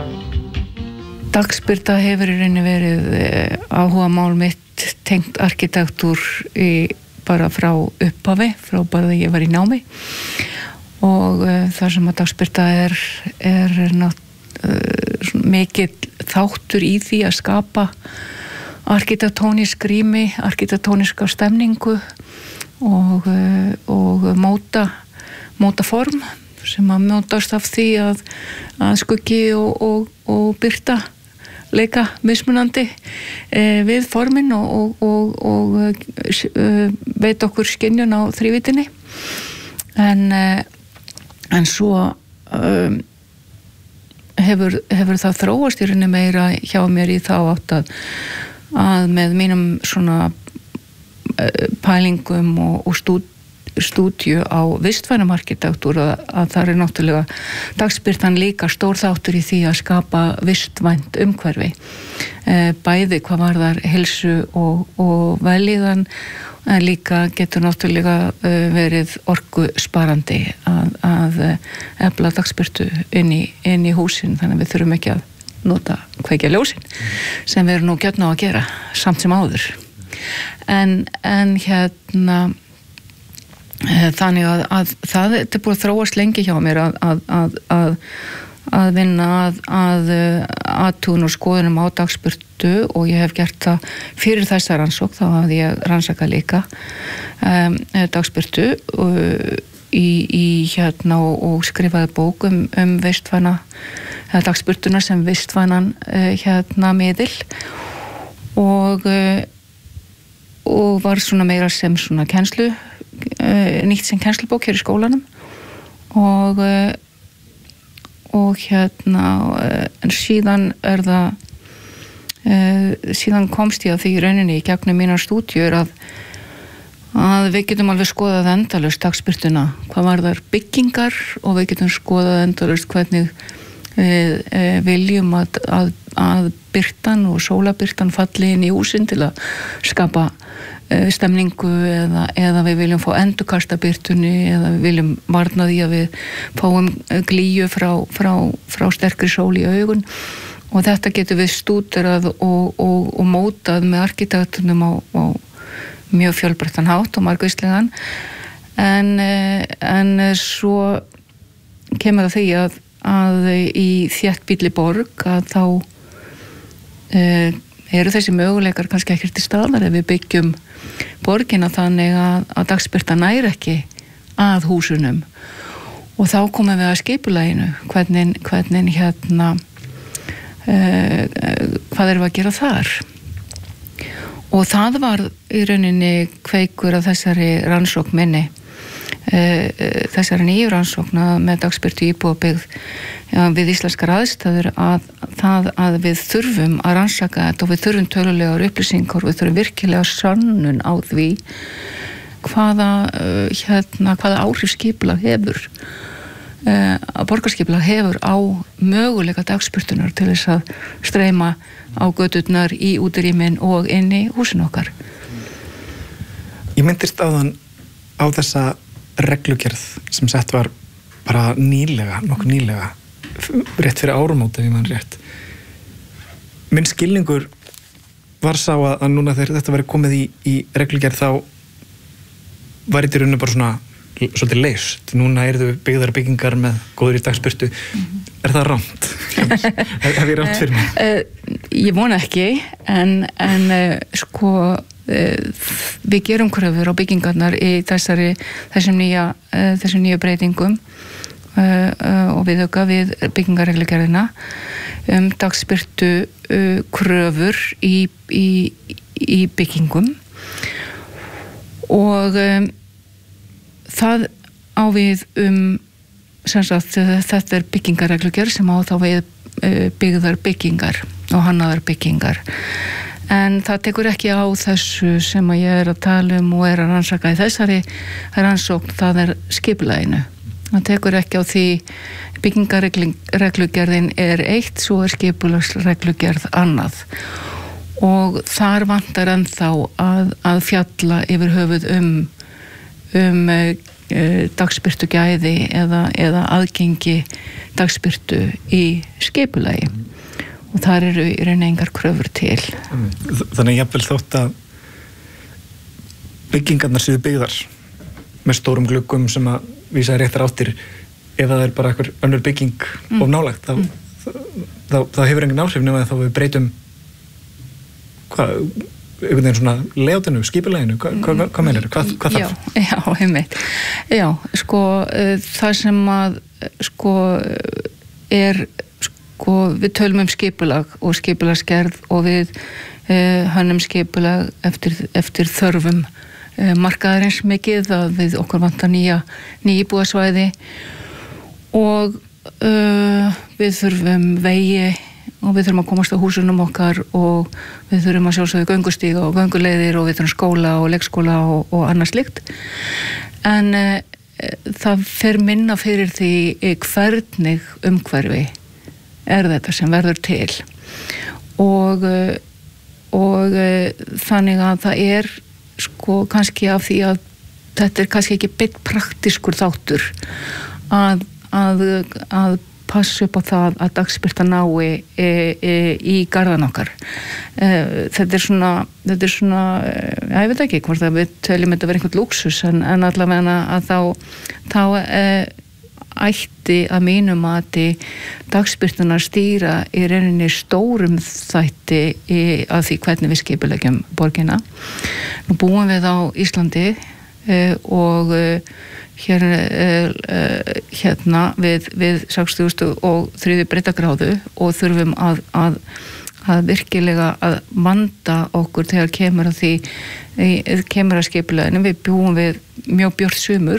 Dagsbirta hefur í rauninni verið áhugamál mitt tengt arkitektúr bara frá upphafi, frá bara þegar ég var í námi og þar sem að dagsbirta er mikill þáttur í því að skapa arkitektónísk rými, arkitektóníska stemningu og móta form sem að mótast af því að skuggi og birta leika mismunandi við formin og veit okkur skynjun á þrívítinni en svo hefur það þróast í rauninni meira hjá mér í þá átt að með mínum svona pælingum og stúdíu á vistvænum arkitektúr að það náttúrulega dagsbirtan líka stór þáttur í því að skapa vistvænt umhverfi bæði hvað varðar heilsu og vellíðan en líka getur náttúrulega verið orkusparandi að efla dagsbirtu inn í húsin þannig að við þurfum ekki að nota kveikja ljósin sem við erum nú gjörn á að gera samt sem áður en þannig að það er búið að þróast lengi hjá mér að vinna að athugun og skoðunum á dagsbirtu og ég hef gert það fyrir þessa rannsókn þá hafði ég rannsakað líka dagsbirtu og skrifaði bók vistvæna dagsbirtuna sem vistvænan miðil og var svona meira sem svona kennslu nýtt sem kennslubók hér í skólanum og en síðan síðan komst ég að því í rauninni í gegnum mínar stúdíur að við getum alveg skoðað endalaust dagsbirtuna hvað varðar byggingar og við getum skoðað endalaust hvernig við viljum að birtan og sólabirtan falli inn í húsin til að skapa stemningu eða við viljum fá endurkasta birtunni eða við viljum varna því að við fáum glýju frá sterkri sól í augun og þetta getur við stúderað og mótað með arkitektunum á mjög fjölbreyttan hátt og margvíslegan en svo kemur það því að í þéttbýlli borg að þá eru þessi möguleikar kannski ekkert til staðar ef við byggjum borgina þannig að dagsbirta nær ekki að húsunum og þá komum við að skipulaginu hvernig hvað erum við að gera þar og það var í rauninni kveikur að þessari rannsókn minni þessari nýju rannsókn með dagsbirtu íbúabyggð við íslenskar aðstæður að við þurfum að rannsaka þetta og við þurfum tölulegar upplýsingar við þurfum virkilega sönnun á því hvaða áhrif skipulag hefur að borgarskipulag hefur á möguleika dagsbirtunar til þess að streyma á göturnar í útirýmin og inn í húsin okkar. Ég myndist áðan á þessa reglugerð sem sett var bara nokkuð nýlega rétt fyrir áramót ef ég man rétt. Minn skilningur var sá að núna þegar þetta verið komið í reglugerð þá var þetta í rauninu bara svona svolítið leyst. Núna eru byggðar byggingar með góður í dagsbirtu. Er það rangt? Hef ég rangt fyrir mig? Ég vona ekki en sko við gerum kröfur á byggingarnar í þessum nýja breytingum og við auka við byggingarreglugerðina dagsbirtu kröfur í byggingum og það á við sem sagt þetta er byggingarreglugerð sem á þá við byggðar byggingar og hannaðar byggingar en það tekur ekki á þessu sem að ég er að tala og er að rannsaka í þessari rannsókn það er skipulaginu það tekur ekki á því byggingarreglugerðin er eitt svo er skipulagsreglugerð annað og þar vantar ennþá að fjalla yfir höfuð dagsbirtu gæði eða aðgengi dagsbirtu í skipulagi og þar eru í rauninni engar kröfur til. Þannig jafnvel þótt að byggingarnar séu byggðar með stórum gluggum sem að vísa réttar áttir, ef það er bara einhver önnur bygging of nálægt, þá hefur engin áhrif nema að þá við breytum einhvern veginn svona layoutinu, skipulaginu, hvað meinar, hvað þarf? Já, einmitt. Já, sko, það sem að, sko, við tölum skipulag og skipulagsgerð og við hönnum skipulag eftir þörfum markaðarins mikið að við okkur vantar ný íbúðasvæði og við þurfum vegi og við þurfum að komast á húsunum okkar og við þurfum að sjálfsögðu göngustíga og gönguleiðir og við þurfum skóla og leikskóla og annað slíkt. En það fer minna fyrir því hvernig umhverfi þetta sem verður til og þannig að það sko kannski af því að þetta kannski ekki beint praktískur þáttur að passa upp á það að dagsbirta nái í garðan okkar. Þetta er svona ég veit ekki hvort að við teljum þetta vera einhvern lúksus en allavega að þá ætti að mínu mati dagsbirtunar stýra í rauninni stórum þætti að því hvernig við skipuleggjum borgina. Nú búum við á Íslandi og hérna við 63. breiddargráðu og þurfum að virkilega að vanda okkur þegar kemur að skipulaginu. Við búum við mjög björt sumur